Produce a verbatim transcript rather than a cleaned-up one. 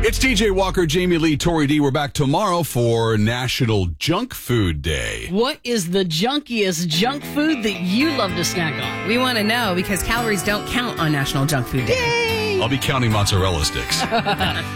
It's D J Walker, Jamie Lee, Tori D. We're back tomorrow for National Junk Food Day. What is the junkiest junk food that you love to snack on? We want to know because calories don't count on National Junk Food Day. I'll be counting mozzarella sticks.